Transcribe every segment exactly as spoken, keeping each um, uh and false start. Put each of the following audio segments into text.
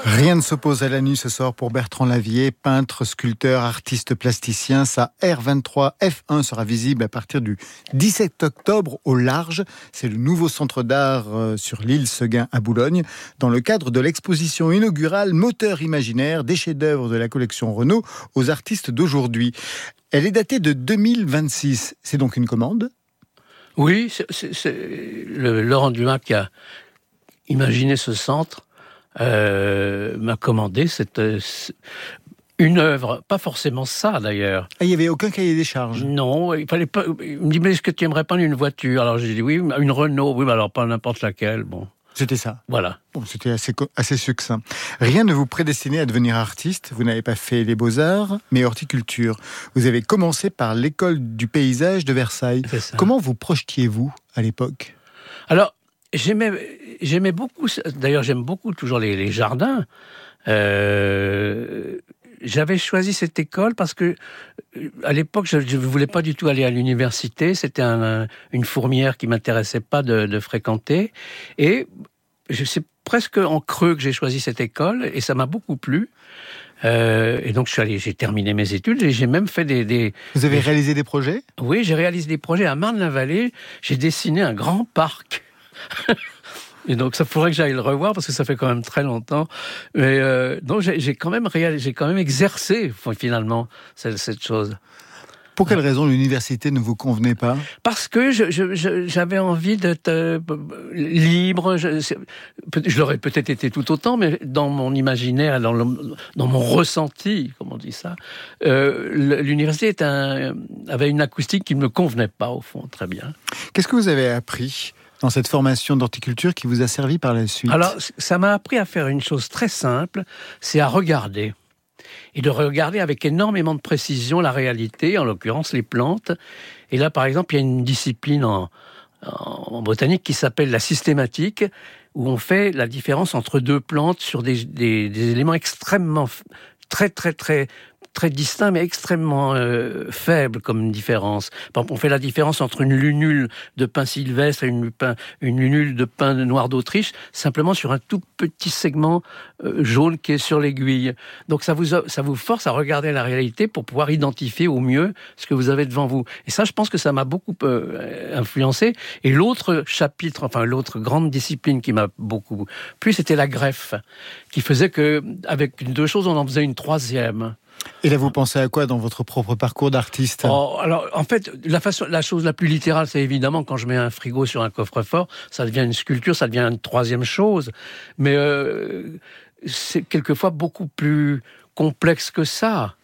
Rien ne s'oppose à la nuit ce soir pour Bertrand Lavier, peintre, sculpteur, artiste plasticien. Sa R vingt-trois F un sera visible à partir du dix-sept octobre au large. C'est le nouveau centre d'art sur l'île Seguin à Boulogne, dans le cadre de l'exposition inaugurale Moteur imaginaire, des chefs-d'œuvre de la collection Renault aux artistes d'aujourd'hui. Elle est datée de deux mille vingt-six. C'est donc une commande ? Oui, c'est, c'est, c'est le, Laurent Dumas qui a imaginé ce centre. Euh, m'a commandé cette, euh, une œuvre, pas forcément ça d'ailleurs. Ah, il n'y avait aucun cahier des charges? Non, il fallait pas. Il me dit, mais est-ce que tu aimerais pas une voiture? Alors j'ai dit oui, une Renault, oui, mais alors pas n'importe laquelle, bon. C'était ça. Voilà. Bon, c'était assez, assez succinct. Rien ne vous prédestinait à devenir artiste. Vous n'avez pas fait les beaux-arts, mais horticulture. Vous avez commencé par l'école du paysage de Versailles. Comment vous projetiez-vous à l'époque? Alors, J'aimais, j'aimais beaucoup, d'ailleurs j'aime beaucoup toujours les, les jardins. Euh, j'avais choisi cette école parce que, à l'époque, je ne voulais pas du tout aller à l'université. C'était un, une fourmière qui m'intéressait pas de, de fréquenter. Et je sais presque en creux que j'ai choisi cette école et ça m'a beaucoup plu. Euh, et donc je suis allé, j'ai terminé mes études et j'ai même fait des... des Vous avez des, réalisé des projets? Oui, j'ai réalisé des projets à Marne-la-Vallée. J'ai dessiné un grand parc. Et donc ça faudrait que j'aille le revoir parce que ça fait quand même très longtemps. Mais euh, donc j'ai, j'ai quand même réalisé, j'ai quand même exercé finalement cette, cette chose. Pour quelle raison l'université ne vous convenait pas? Parce que je, je, je, j'avais envie d'être euh, libre. Je, je l'aurais peut-être été tout autant, mais dans mon imaginaire, dans, le, dans mon ressenti, comme on dit ça, euh, l'université est un, avait une acoustique qui ne me convenait pas au fond, très bien. Qu'est-ce que vous avez appris dans cette formation d'horticulture qui vous a servi par la suite? Alors, ça m'a appris à faire une chose très simple, c'est à regarder. Et de regarder avec énormément de précision la réalité, en l'occurrence les plantes. Et là, par exemple, il y a une discipline en, en botanique qui s'appelle la systématique, où on fait la différence entre deux plantes sur des, des, des éléments extrêmement, très, très, très... très distinct, mais extrêmement euh, faible comme différence. Par exemple, on fait la différence entre une lunule de pin sylvestre et une, pin, une lunule de pin noir d'Autriche, simplement sur un tout petit segment euh, jaune qui est sur l'aiguille. Donc ça vous, ça vous force à regarder la réalité pour pouvoir identifier au mieux ce que vous avez devant vous. Et ça, je pense que ça m'a beaucoup euh, influencé. Et l'autre chapitre, enfin l'autre grande discipline qui m'a beaucoup plu, c'était la greffe, qui faisait que, avec deux choses, on en faisait une troisième. Et là, vous pensez à quoi dans votre propre parcours d'artiste? Oh, alors, en fait, la, façon, la chose la plus littérale, c'est évidemment quand je mets un frigo sur un coffre-fort, ça devient une sculpture, ça devient une troisième chose. Mais euh, c'est quelquefois beaucoup plus complexe que ça.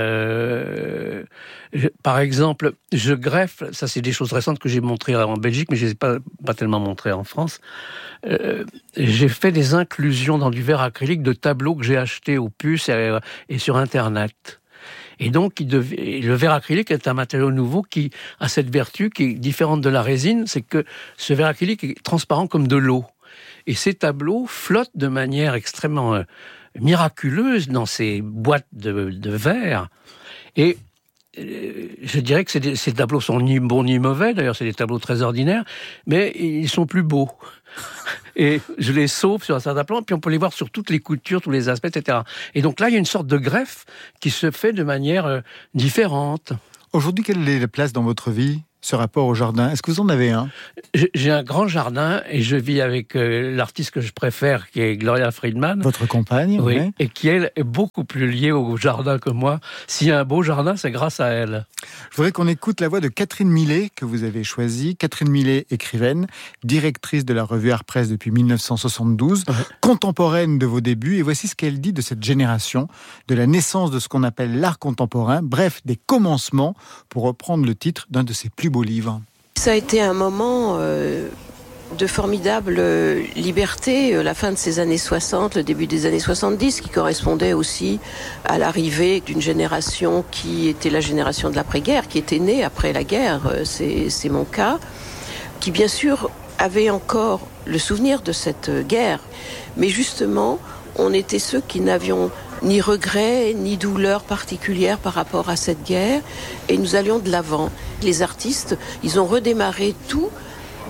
Euh, je, par exemple, je greffe, ça c'est des choses récentes que j'ai montrées en Belgique, mais je ne les ai pas, pas tellement montrées en France. Euh, j'ai fait des inclusions dans du verre acrylique de tableaux que j'ai achetés aux puces et, et sur Internet. Et donc, il dev... et le verre acrylique est un matériau nouveau qui a cette vertu qui est différente de la résine, c'est que ce verre acrylique est transparent comme de l'eau. Et ces tableaux flottent de manière extrêmement euh, miraculeuse dans ces boîtes de, de verre. Et euh, je dirais que des, ces tableaux sont ni bons ni mauvais, d'ailleurs c'est des tableaux très ordinaires, mais ils sont plus beaux. Et je les sauve sur un certain plan, puis on peut les voir sur toutes les coutures, tous les aspects, et cetera. Et donc là, il y a une sorte de greffe qui se fait de manière euh, différente. Aujourd'hui, quelle est la place dans votre vie, ce rapport au jardin? Est-ce que vous en avez un? J'ai un grand jardin et je vis avec euh, l'artiste que je préfère, qui est Gloria Friedman. Votre compagne? Oui, ouais. Et qui, elle, est beaucoup plus liée au jardin que moi. S'il y a un beau jardin, c'est grâce à elle. Je voudrais qu'on écoute la voix de Catherine Millet, que vous avez choisie. Catherine Millet, écrivaine, directrice de la revue Art Presse depuis mille neuf cent soixante-douze, ouais. Contemporaine de vos débuts. Et voici ce qu'elle dit de cette génération, de la naissance de ce qu'on appelle l'art contemporain, bref, des commencements, pour reprendre le titre d'un de ses plus beaux livres. Ça a été un moment euh, de formidable liberté, euh, la fin de ces années soixante, le début des années soixante-dix, qui correspondait aussi à l'arrivée d'une génération qui était la génération de l'après-guerre, qui était née après la guerre, euh, c'est, c'est mon cas, qui bien sûr avait encore le souvenir de cette guerre, mais justement, on était ceux qui n'avions ni regret, ni douleur particulière par rapport à cette guerre, et nous allions de l'avant. Les artistes, ils ont redémarré tout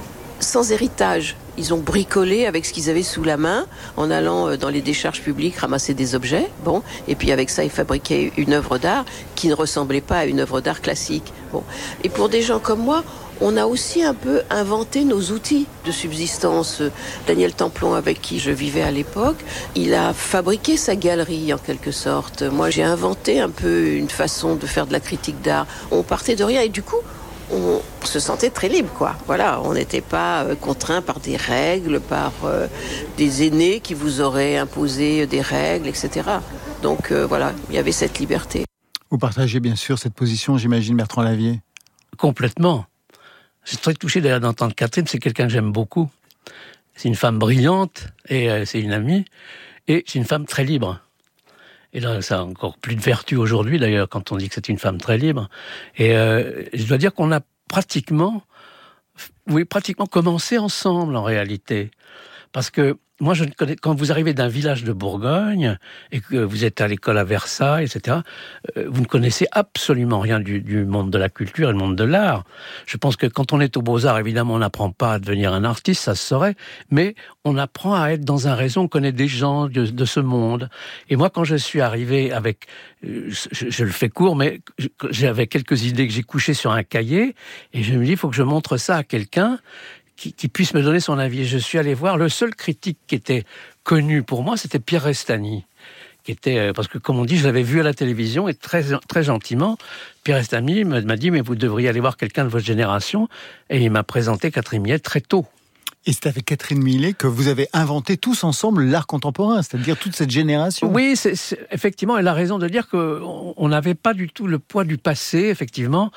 sans héritage. Ils ont bricolé avec ce qu'ils avaient sous la main, en allant dans les décharges publiques ramasser des objets. Bon, et puis avec ça, ils fabriquaient une œuvre d'art qui ne ressemblait pas à une œuvre d'art classique. Bon, et pour des gens comme moi, on a aussi un peu inventé nos outils de subsistance. Daniel Templon, avec qui je vivais à l'époque, il a fabriqué sa galerie en quelque sorte. Moi, j'ai inventé un peu une façon de faire de la critique d'art. On partait de rien et du coup, on se sentait très libre, quoi. Voilà, on n'était pas euh, contraint par des règles, par euh, des aînés qui vous auraient imposé des règles, et cetera. Donc euh, voilà, il y avait cette liberté. Vous partagez bien sûr cette position, j'imagine, Bertrand Lavier. Complètement. Je suis très touché d'ailleurs d'entendre Catherine, c'est quelqu'un que j'aime beaucoup. C'est une femme brillante, et euh, c'est une amie, et c'est une femme très libre. Et là, ça a encore plus de vertu aujourd'hui, d'ailleurs, quand on dit que c'est une femme très libre. Et euh, je dois dire qu'on a pratiquement, oui, pratiquement commencé ensemble, en réalité. Parce que moi, je ne connais, quand vous arrivez d'un village de Bourgogne et que vous êtes à l'école à Versailles, et cetera, euh, vous ne connaissez absolument rien du, du monde de la culture et du monde de l'art. Je pense que quand on est aux Beaux-Arts, évidemment, on n'apprend pas à devenir un artiste, ça se saurait, mais on apprend à être dans un réseau, on connaît des gens de, de ce monde. Et moi, quand je suis arrivé avec, euh, je, je le fais court, mais j'avais quelques idées que j'ai couchées sur un cahier, et je me dis, il faut que je montre ça à quelqu'un Qui, qui puisse me donner son avis. Et je suis allé voir, le seul critique qui était connu pour moi, c'était Pierre Restany, qui était, parce que comme on dit, je l'avais vu à la télévision, et très, très gentiment, Pierre Restany m'a dit, mais vous devriez aller voir quelqu'un de votre génération, et il m'a présenté Catherine Millet très tôt. Et c'est avec Catherine Millet que vous avez inventé tous ensemble l'art contemporain, c'est-à-dire toute cette génération. Oui, c'est, c'est, effectivement, elle a raison de dire qu'on n'avait pas du tout le poids du passé, effectivement.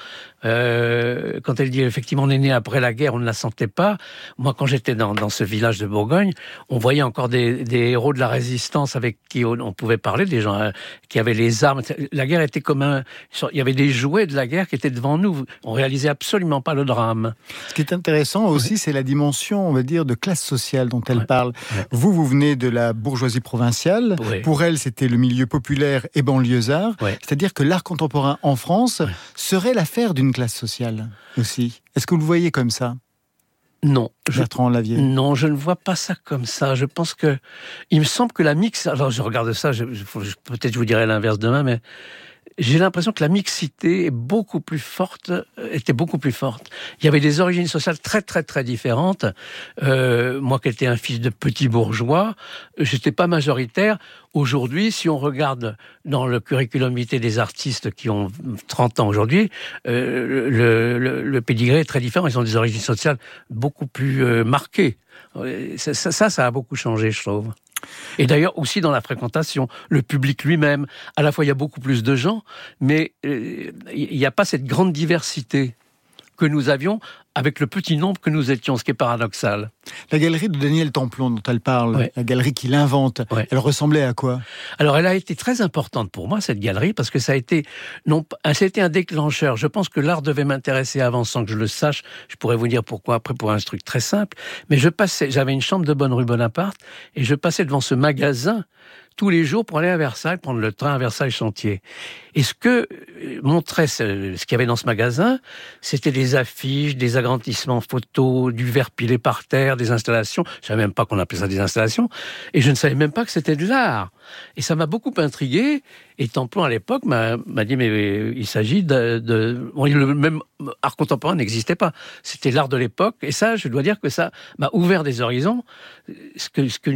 Euh, quand elle dit effectivement on est né après la guerre, on ne la sentait pas. Moi, quand j'étais dans, dans ce village de Bourgogne, on voyait encore des, des héros de la résistance avec qui on, on pouvait parler, des gens euh, qui avaient les armes. La guerre était comme un... Il y avait des jouets de la guerre qui étaient devant nous. On réalisait absolument pas le drame. Ce qui est intéressant aussi, oui, c'est la dimension, on va dire, de classe sociale dont elle ouais. parle. Ouais. Vous, vous venez de la bourgeoisie provinciale. Oui. Pour elle, c'était le milieu populaire et banlieusard. Ouais. C'est-à-dire que l'art contemporain en France ouais. serait l'affaire d'une classe sociale aussi. Est-ce que vous le voyez comme ça ? Non. Bertrand Lavier. Non, je ne vois pas ça comme ça. Je pense que... Il me semble que la mix... Alors, je regarde ça, je, je, peut-être je vous dirai l'inverse demain, mais... J'ai l'impression que la mixité est beaucoup plus forte, était beaucoup plus forte. Il y avait des origines sociales très très très différentes. Euh, moi qui étais un fils de petit bourgeois, j'étais pas majoritaire. Aujourd'hui, si on regarde dans le curriculum vitae des artistes qui ont trente ans aujourd'hui, euh, le, le, le pédigré est très différent. Ils ont des origines sociales beaucoup plus euh, marquées. Ça, ça, ça a beaucoup changé, je trouve. Et d'ailleurs aussi dans la fréquentation, le public lui-même, à la fois il y a beaucoup plus de gens, mais euh, il n'y a pas cette grande diversité que nous avions avec le petit nombre que nous étions, ce qui est paradoxal. La galerie de Daniel Templon dont elle parle, ouais. la galerie qu'il invente, ouais. elle ressemblait à quoi ? Alors elle a été très importante pour moi, cette galerie, parce que ça a été, non, ça a été un déclencheur. Je pense que l'art devait m'intéresser avant sans que je le sache. Je pourrais vous dire pourquoi après pour un truc très simple. Mais je passais, j'avais une chambre de bonne rue Bonaparte et je passais devant ce magasin tous les jours pour aller à Versailles, prendre le train à Versailles-Chantier. Et ce que montrait ce, ce qu'il y avait dans ce magasin, c'était des affiches, des agrandissements photos, du verre pilé par terre, des installations. Je ne savais même pas qu'on appelait ça des installations. Et je ne savais même pas que c'était de l'art. Et ça m'a beaucoup intrigué. Et Templon, à l'époque, m'a, m'a dit, mais il s'agit de... de... Bon, le même art contemporain n'existait pas. C'était l'art de l'époque. Et ça, je dois dire que ça m'a ouvert des horizons. Ce que, ce que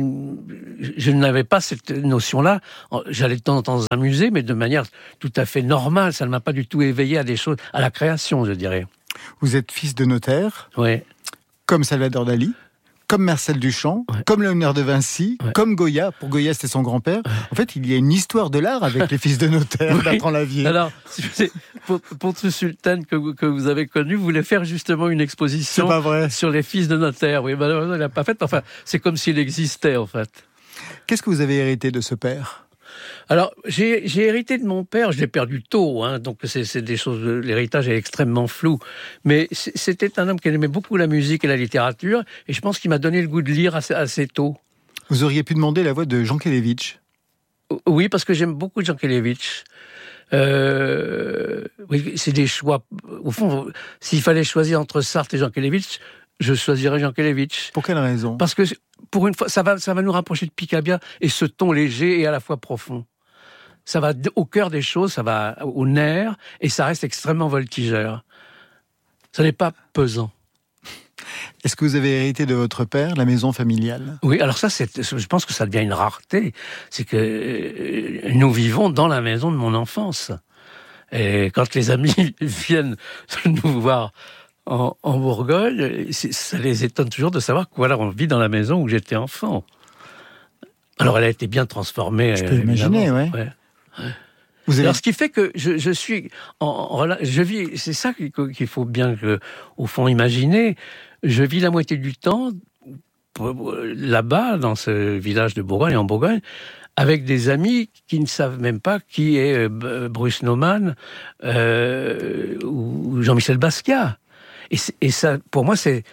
je n'avais pas cette notion-là. J'allais de temps en temps dans un musée, mais de manière tout à fait normale. Ça ne m'a pas du tout éveillé à des choses, à la création, je dirais. Vous êtes fils de notaire. Oui. Comme Salvador Dali. Comme Marcel Duchamp, ouais. comme Léonard de Vinci, ouais. comme Goya. Pour Goya, c'était son grand-père. Ouais. En fait, il y a une histoire de l'art avec les fils de notaire, oui. Bertrand Lavier. Alors, pour, pour ce sultan que, que vous avez connu, vous voulez faire justement une exposition sur les fils de notaire. Oui, malheureusement, il n'a pas fait. Enfin, c'est comme s'il existait, en fait. Qu'est-ce que vous avez hérité de ce père ? Alors, j'ai, j'ai hérité de mon père, je l'ai perdu tôt, hein, donc c'est, c'est des choses, l'héritage est extrêmement flou. Mais c'était un homme qui aimait beaucoup la musique et la littérature, et je pense qu'il m'a donné le goût de lire assez, assez tôt. Vous auriez pu demander la voix de Jean Kelevitch ? Oui, parce que j'aime beaucoup Jean Kelevitch. Euh, oui, c'est des choix. Au fond, s'il fallait choisir entre Sartre et Jean Kelevitch, je choisirais Jankélévitch. Pour quelle raison ? Parce que, pour une fois, ça va, ça va nous rapprocher de Picabia, et ce ton léger et à la fois profond. Ça va au cœur des choses, ça va au nerf, et ça reste extrêmement voltigeur. Ça n'est pas pesant. Est-ce que vous avez hérité de votre père la maison familiale ? Oui, alors ça, c'est, je pense que ça devient une rareté. C'est que euh, nous vivons dans la maison de mon enfance. Et quand les amis viennent nous voir en, en Bourgogne, ça les étonne toujours de savoir que voilà, on vit dans la maison où j'étais enfant. Alors elle a été bien transformée. Je peux imaginer, ouais. ouais. ouais. Vous avez... Alors, ce qui fait que je, je suis en, en je vis, c'est ça qu'il faut bien que, au fond, imaginer. Je vis la moitié du temps là-bas, dans ce village de Bourgogne, en Bourgogne, avec des amis qui ne savent même pas qui est Bruce Nauman euh, ou Jean-Michel Basquiat. Et, et ça, pour moi, c'est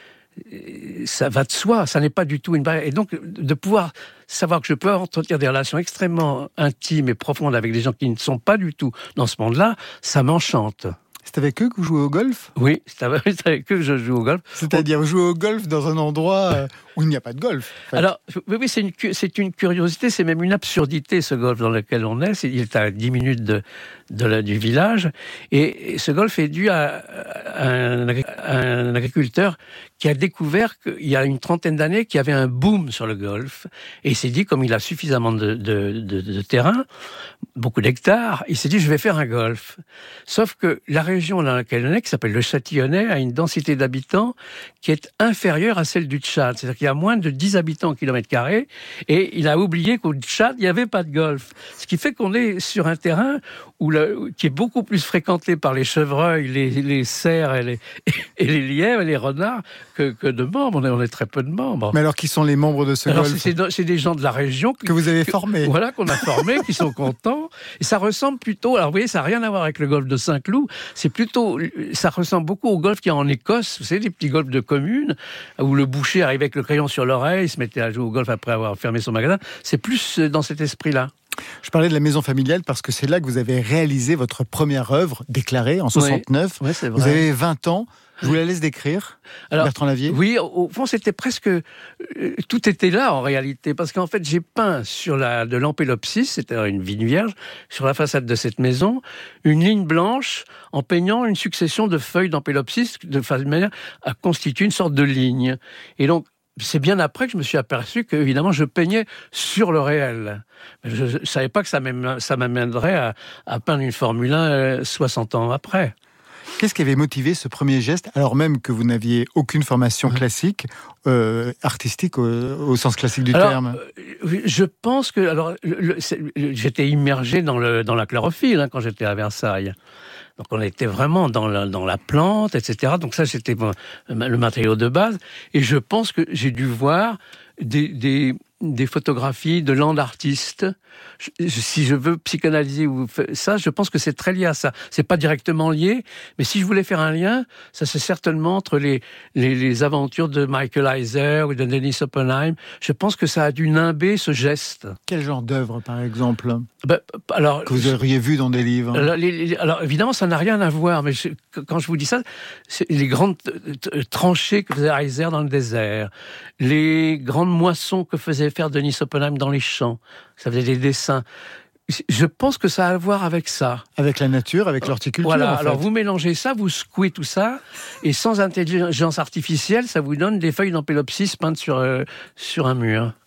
ça va de soi, ça n'est pas du tout une barrière. Et donc, de pouvoir savoir que je peux entretenir des relations extrêmement intimes et profondes avec des gens qui ne sont pas du tout dans ce monde-là, ça m'enchante. C'est avec eux que vous jouez au golf ? Oui, c'est avec eux que je joue au golf. C'est-à-dire, vous jouez au golf dans un endroit où il n'y a pas de golf. En fait. Alors, oui, oui c'est, une, c'est une curiosité, c'est même une absurdité, ce golf dans lequel on est. C'est, il est à dix minutes de, de la, du village. Et, et ce golf est dû à, à, un, à un agriculteur qui a découvert qu'il y a une trentaine d'années qu'il y avait un boom sur le golf. Et il s'est dit, comme il a suffisamment de, de, de, de terrain, beaucoup d'hectares, il s'est dit, je vais faire un golf. Sauf que la région dans laquelle on est, qui s'appelle le Châtillonnais, a une densité d'habitants qui est inférieure à celle du Tchad. C'est-à-dire qu'il y a moins de dix habitants au kilomètre carré, et il a oublié qu'au Tchad, il n'y avait pas de golf. Ce qui fait qu'on est sur un terrain où le, qui est beaucoup plus fréquenté par les chevreuils, les, les cerfs et les, et les lièvres et les renards que, que de membres. On est, on est très peu de membres. Mais alors, qui sont les membres de ce alors, golf ? c'est, c'est des gens de la région que, que vous avez formés. Voilà, qu'on a formés, qui sont contents. Et ça ressemble plutôt... Alors, vous voyez, ça n'a rien à voir avec le golf de Saint-Cloud. C'est plutôt... Ça ressemble beaucoup au golf qu'il y a en Écosse. Vous savez, des petits golfs de communes, où le boucher arrivait avec le crayon sur l'oreille, il se mettait à jouer au golf après avoir fermé son magasin. C'est plus dans cet esprit-là. Je parlais de la maison familiale parce que c'est là que vous avez réalisé votre première œuvre déclarée en soixante-neuf. Oui, ouais, c'est vrai. Vous avez vingt ans. Je vous la laisse décrire, Alors, Bertrand Lavier. Oui, au fond, c'était presque... Euh, tout était là, en réalité, parce qu'en fait, j'ai peint sur la, de l'ampélopsis, c'était une vigne vierge, sur la façade de cette maison, une ligne blanche, en peignant une succession de feuilles d'ampélopsis, de manière à constituer une sorte de ligne. Et donc, c'est bien après que je me suis aperçu que, évidemment, je peignais sur le réel. Je ne savais pas que ça m'amènerait à, à peindre une Formule un euh, soixante ans après. Qu'est-ce qui avait motivé ce premier geste, alors même que vous n'aviez aucune formation classique, euh, artistique au, au sens classique du alors, terme ? euh, Je pense que... Alors, le, le, j'étais immergé dans, le, dans la chlorophylle hein, quand j'étais à Versailles. Donc on était vraiment dans la, dans la plante, et cetera. Donc ça, c'était bon, le matériau de base. Et je pense que j'ai dû voir des... des des photographies de land artistes. Je, si je veux psychanalyser ou ça, je pense que c'est très lié à ça. C'est pas directement lié, mais si je voulais faire un lien, ça c'est certainement entre les, les, les aventures de Michael Heiser ou de Dennis Oppenheim. Je pense que ça a dû nimber ce geste. Quel genre d'œuvre, par exemple, ben, alors, que vous auriez vu dans des livres ? alors, les, les, alors évidemment, ça n'a rien à voir, mais je, quand je vous dis ça, c'est les grandes tranchées que faisait Heiser dans le désert, les grandes moissons que faisait faire Denis Oppenheim dans les champs, ça faisait des dessins. Je pense que ça a à voir avec ça. Avec la nature, avec l'horticulture. Voilà, en fait. Alors vous mélangez ça, vous secouez tout ça, et sans intelligence artificielle, ça vous donne des feuilles d'ampélopsis peintes sur, euh, sur un mur.